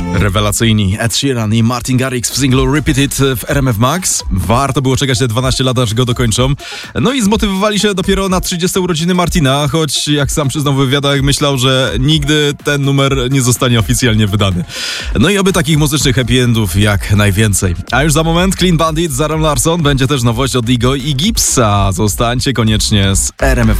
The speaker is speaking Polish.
Rewelacyjni Ed Sheeran i Martin Garrix w singlu Repeated w RMF Max. Warto było czekać te 12 lat, aż go dokończą. No i zmotywowali się dopiero na 30 urodziny Martina, choć jak sam przyznał w wywiadach, myślał, że nigdy ten numer nie zostanie oficjalnie wydany. No i oby takich muzycznych happy endów jak najwięcej. A już za moment Clean Bandit z Aaron Larson, będzie też nowość od Igo i Gipsa. Zostańcie koniecznie z RMF